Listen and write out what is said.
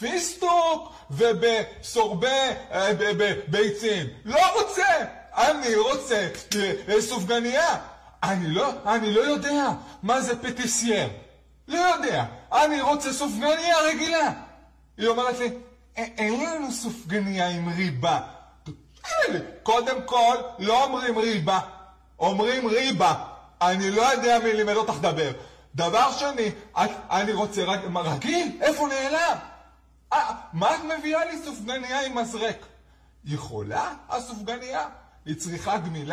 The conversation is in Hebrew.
בפיסטוק ובסורבי ביצים. לא רוצה. אני רוצה סופגניה. אני לא יודע מה זה פטיסייר. לא יודע. אני רוצה סופגניה רגילה. היא אומרת לי, אין לנו סופגניה עם ריבה. קודם כל, לא אומרים ריבה. אומרים ריבה. אני לא יודע מי לימד אותך דבר. דבר שני, אני רוצה רגיל. איפה נעלם? מה את מביאה לי סופגניה עם מזרק? יכולה הסופגניה? היא צריכה גמילה.